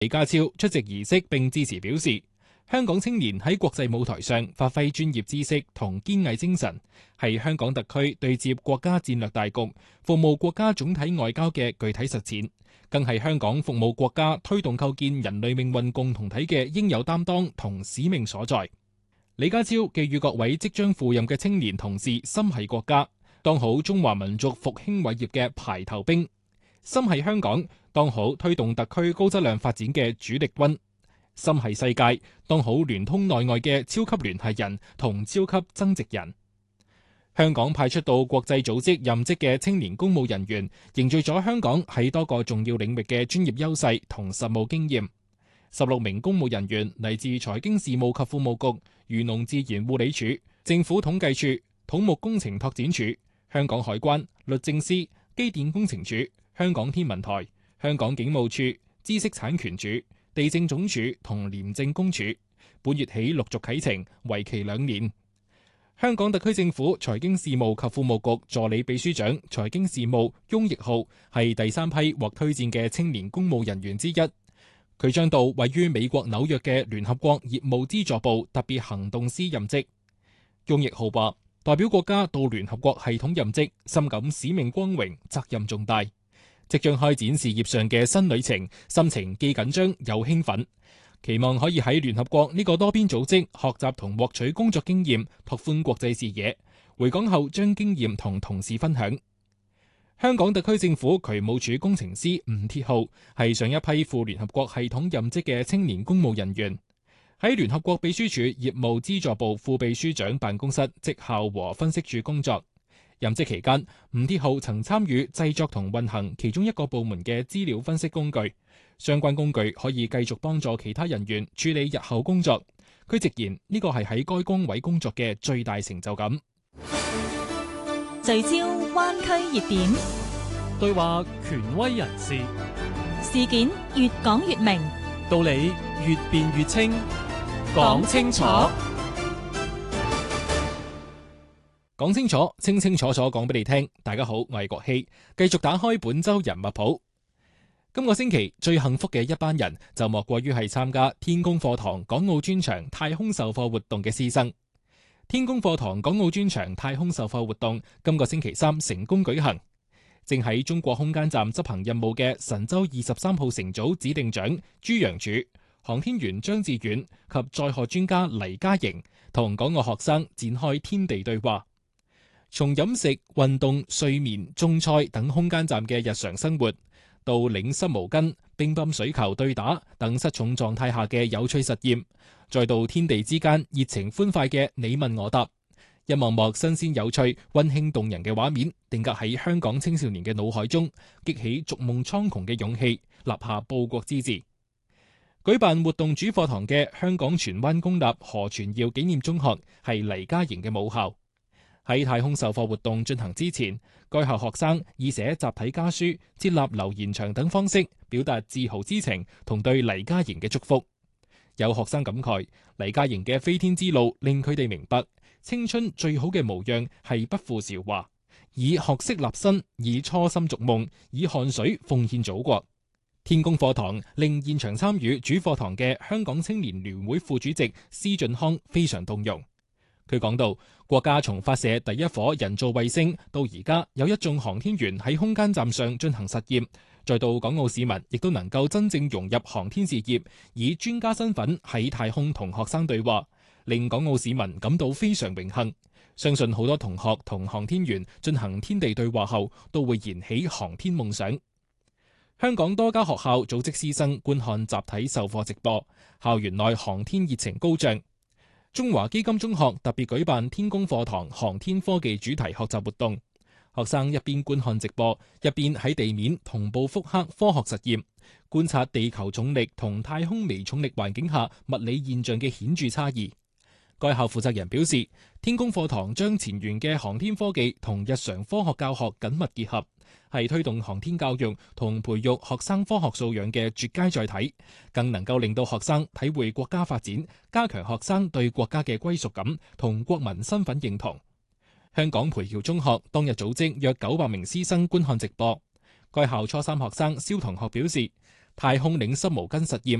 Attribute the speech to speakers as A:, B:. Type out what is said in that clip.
A: 李家超出席儀式並致辭表示，香港青年喺國際舞台上發揮專業知識同堅毅精神，係香港特區對接國家戰略大局、服務國家總體外交嘅具體實踐，更係香港服務國家推動構建人類命運共同體嘅應有擔當同使命所在。李家超寄語各位即將赴任嘅青年同事心繫國家，當好中華民族復興偉業嘅排頭兵；心繫香港，當好推動特區高質量發展嘅主力軍；心繫世界，當好聯通內外嘅超級聯繫人同超級增值人。香港派出到國際組織任職嘅青年公務人員，凝聚咗香港喺多個重要領域嘅專業優勢同實務經驗。16名公務人員嚟自財經事務及庫務局、漁農自然護理署、政府統計處、土木工程拓展署、香港海關、律政司、機電工程署、香港天文台、香港警務處、知識產權署、地政總署同廉政公署，本月起陸續啟程，為期2年。香港特區政府財經事務及庫務局助理秘書長財經事務翁奕浩係第3批獲推薦嘅青年公務人員之一。佢將到位於美國紐約嘅聯合國業務資助部特別行動司任職。翁奕浩話：代表國家到聯合國系統任職，深感使命光榮，責任重大。即將開展事業上嘅新旅程，心情既緊張又興奮，期望可以喺聯合國呢個多邊組織學習同獲取工作經驗，拓寬國際視野。回港後將經驗同同事分享。香港特區政府渠務署工程師吳鐵浩係上一批赴聯合國系統任職嘅青年公務人員，喺聯合國秘書處業務資助部副秘書長辦公室績效和分析處工作。任職期間，吳鐵浩曾參與製作同運行其中一個部門嘅資料分析工具，相關工具可以繼續幫助其他人員處理日後工作。佢直言呢個係喺該崗位工作嘅最大成就感。
B: 聚焦灣區熱點，
C: 對話權威人士，
B: 事件越講越明，
C: 道理越辯越清，
B: 講清楚。
A: 講清楚，清清楚楚講俾你聽。大家好，我係國希，繼續打開本周人物譜。今個星期最幸福嘅一班人，就莫過於係參加天宮課堂港澳專場太空授課活動嘅師生。天宮課堂港澳專場太空授課活動今個星期3成功舉行。正喺中國空間站執行任務嘅神舟23號乘組指令長朱楊柱、航天員張志遠及載荷專家黎嘉瑩同港澳學生展開天地對話。從飲食、運動、睡眠、種菜等空間站嘅日常生活，到擰濕毛巾、乒乓水球對打等失重狀態下嘅有趣實驗，再到天地之間熱情歡快嘅你問我答，一幕幕新鮮有趣、溫馨動人嘅畫面，定格喺香港青少年嘅腦海中，激起逐夢蒼穹嘅勇氣，立下報國之志。舉辦活動主課堂嘅香港荃灣公立何傳耀紀念中學係黎嘉瑩嘅母校。喺太空授課活動進行之前，該校學生以寫集體家書、設立留言牆等方式表達自豪之情同對黎嘉瑩嘅祝福。有學生感慨，黎嘉瑩嘅飛天之路令佢哋明白，青春最好嘅模樣係不負韶華，以學識立身，以初心逐夢，以汗水奉獻祖國。天宮課堂令現場參與主課堂嘅香港青年聯會副主席施俊康非常動容。佢講到，國家從發射第一顆人造衛星到而家有一眾航天員喺空間站上進行實驗，再到港澳市民亦都能夠真正融入航天事業，以專家身份喺太空同學生對話，令港澳市民感到非常榮幸。相信好多同學同航天員進行天地對話後，都會燃起航天夢想。香港多家學校組織師生觀看集體授課直播，校園內航天熱情高漲。中華基金中學特別舉辦天宮課堂航天科技主題學習活動，學生一邊觀看直播，一邊喺地面同步複刻科學實驗，觀察地球重力同太空微重力環境下物理現象嘅顯著差異。該校負責人表示，天宮課堂將前沿嘅航天科技同日常科學教學緊密結合，係推動航天教育同培育學生科學素養嘅絕佳載體，更能夠令到學生體會國家發展，加強學生對國家嘅歸屬感同國民身份認同。香港培僑中學當日組織約900名師生觀看直播。該校初3學生蕭同學表示， 太空擰濕毛巾實驗